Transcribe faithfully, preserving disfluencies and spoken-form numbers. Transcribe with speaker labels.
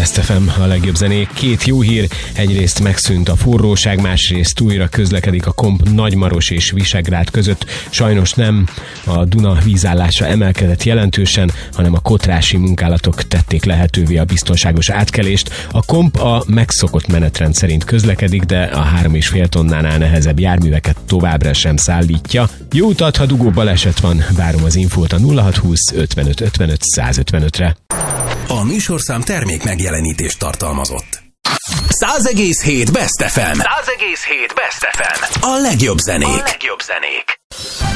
Speaker 1: Best ef em, a legjobb zenék. Két jó hír, egyrészt megszűnt a forróság, másrészt újra közlekedik a Komp Nagymaros és Visegrád között. Sajnos nem a Duna vízállása emelkedett jelentősen, hanem a kotrási munkálatok tették lehetővé a biztonságos átkelést. A Komp a megszokott menetrend szerint közlekedik, de a három és fél tonnánál nehezebb járműveket továbbra sem szállítja. Jó utat, ha dugó baleset van, várom az infót a nulla hat húsz ötvenöt ötvenöt száz ötvenötre.
Speaker 2: A műsorszám termék megjelenítést tartalmazott. száz egész hét Best ef em. száz egész hét Best ef em. A legjobb zenék. A legjobb zenék.